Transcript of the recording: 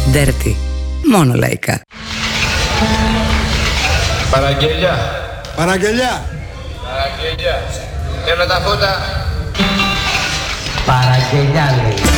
Dirty. Μόνο λαϊκά. Παραγγελιά. Παραγγελιά. Παραγγελιά. Έλα τα φώτα. Παραγγελιά λέει.